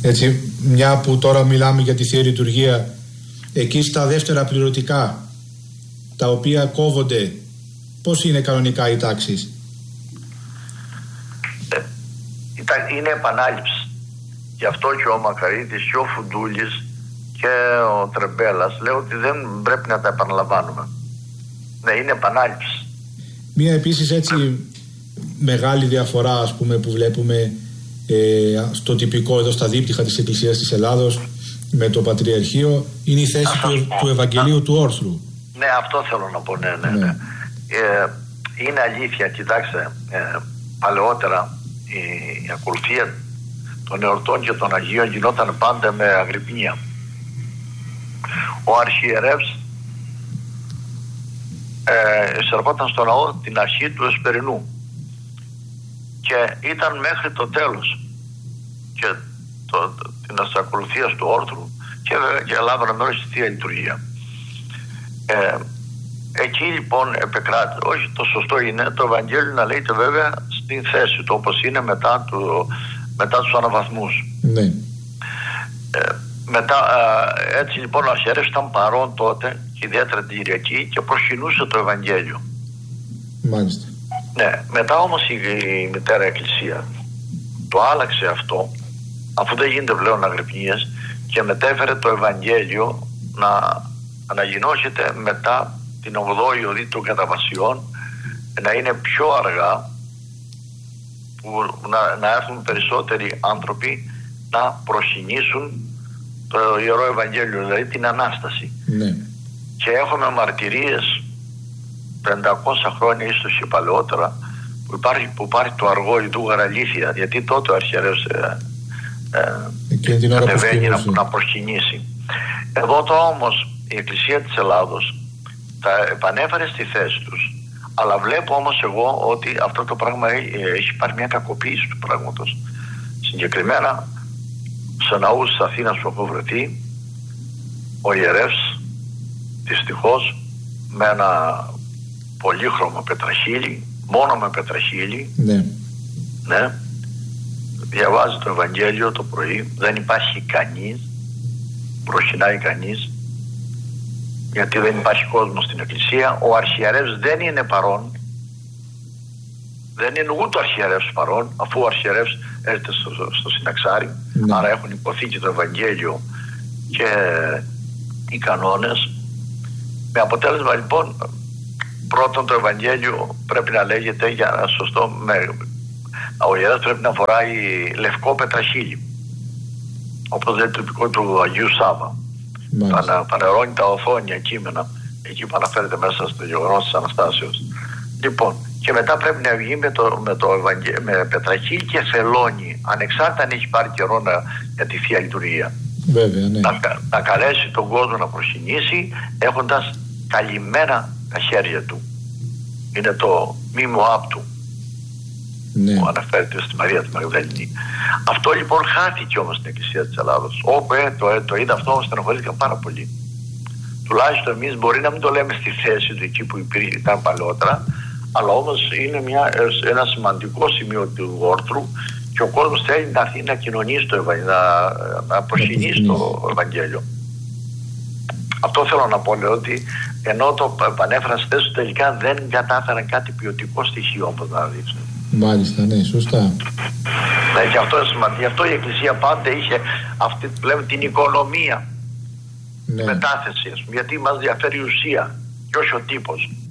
Έτσι, μια που τώρα μιλάμε για τη Θεία Λειτουργία, εκεί στα δεύτερα πληρωτικά, τα οποία κόβονται, πώς είναι κανονικά οι τάξεις? Είναι επανάληψη. Γι' αυτό και ο Μακαρίτης και ο Φουντούλης και ο Τρεμπέλας λέω ότι δεν πρέπει να τα επαναλαμβάνουμε. Ναι, είναι επανάληψη. Μία επίσης έτσι μεγάλη διαφορά, ας πούμε, που βλέπουμε στο τυπικό εδώ στα δίπτυχα της Εκκλησίας της Ελλάδος με το Πατριαρχείο είναι η θέση του Ευαγγελίου του Όρθρου. Ναι, αυτό θέλω να πω, ναι. Είναι αλήθεια, κοιτάξτε, παλαιότερα η ακολουθία των εορτών και των Αγίων γινόταν πάντα με αγρυπνία. Ο αρχιερεύς εισερχόταν στο ναό την αρχή του Εσπερινού και ήταν μέχρι το τέλος και της ακολουθίας του όρθρου και λάβανε μέρος στη Θεία Λειτουργία. Εκεί λοιπόν επεκράτη, όχι, το σωστό είναι το Ευαγγέλιο να λέγεται βέβαια στην θέση του, όπως είναι μετά τους αναβαθμούς. Ναι. Έτσι λοιπόν ο αρχιερεύς ήταν παρόν τότε και ιδιαίτερα την Κυριακή και προσκυνούσε το Ευαγγέλιο. Μάλιστα. Ναι, μετά όμως η Μητέρα Εκκλησία το άλλαξε αυτό, αφού δεν γίνεται πλέον αγρυπνίες, και μετέφερε το Ευαγγέλιο να αναγινώσεται μετά την 8η οδή των Καταβασιών, να είναι πιο αργά, που να έρθουν περισσότεροι άνθρωποι να προσκυνήσουν το Ιερό Ευαγγέλιο, δηλαδή την Ανάσταση. Ναι. Και έχουμε μαρτυρίες 500 χρόνια ίσως και παλαιότερα που υπάρχει το αργό η Δούγαρα αλήθεια, γιατί τότε ο αρχιερεύς κατεβαίνει να προσκυνήσει. Εδώ τώρα όμως η Εκκλησία της Ελλάδος τα επανέφερε στη θέση τους, αλλά βλέπω όμως εγώ ότι αυτό το πράγμα έχει πάρει μια κακοποίηση του πράγματος. Συγκεκριμένα σε ναούς της Αθήνας που έχω βρεθεί, ο ιερεύς δυστυχώς με ένα πολύχρωμο πετραχύλι, μόνο με πετραχύλι, ναι, διαβάζει το Ευαγγέλιο το πρωί, δεν υπάρχει κανείς, προσκυνάει κανείς, γιατί δεν υπάρχει κόσμο στην Εκκλησία. Ο αρχιερεύς δεν είναι παρόν, δεν είναι ούτε ο αρχιερεύς παρόν, αφού ο αρχιερεύς έρχεται στο συναξάρι, άρα έχουν υποθήκη το Ευαγγέλιο και οι κανόνες, με αποτέλεσμα λοιπόν πρώτον το Ευαγγέλιο πρέπει να λέγεται για σωστό, ο ιερεύς πρέπει να φοράει λευκό πετραχύλι, όπως λέει το τυπικό του Αγίου Σάββα. Πανερώνει τα οθόνια κείμενα εκεί που αναφέρεται μέσα στο γεγονός της Αναστάσεως. Λοιπόν, και μετά πρέπει να βγει με πετραχύλι και θελώνει, ανεξάρτητα αν έχει πάρει καιρό για τη Θεία Λειτουργία. Βέβαια, ναι. Να καλέσει τον κόσμο να προσκυνήσει έχοντας καλυμμένα τα χέρια του. Είναι το μήμο άπτου, ναι, που αναφέρεται στη Μαρία τη Μαγδαληνή. Αυτό λοιπόν χάθηκε όμως στην Εκκλησία της Ελλάδος. Όπου το είδα αυτό, όμως στενοχωρήθηκα πάρα πολύ. Τουλάχιστον εμείς μπορεί να μην το λέμε στη θέση του εκεί που ήταν παλαιότερα, αλλά όμως είναι ένα σημαντικό σημείο του όρθρου και ο κόσμος θέλει να έρθει να κοινωνήσει το Ευαγγέλιο, να προσκυνήσει το Ευαγγέλιο. Αυτό θέλω να πω, λέω, ότι ενώ το επανέφεραν στη θέση του, τελικά δεν κατάφεραν κάτι ποιοτικό στοιχείο όπως να δείξουν. Μάλιστα, ναι, σωστά. Ναι, και αυτό είναι σημαντικό. Γι' αυτό η Εκκλησία πάντα είχε αυτή που λέμε την οικονομία, ναι, μετάθεση, γιατί μας διαφέρει η ουσία και όχι ο τύπος.